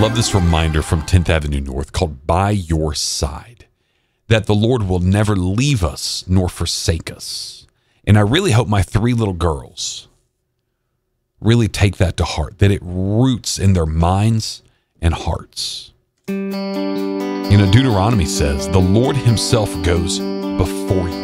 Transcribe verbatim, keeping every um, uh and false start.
love this reminder from tenth Avenue North called By Your Side, that the Lord will never leave us nor forsake us. And I really hope my three little girls really take that to heart, that it roots in their minds and hearts. You know, Deuteronomy says, the Lord himself goes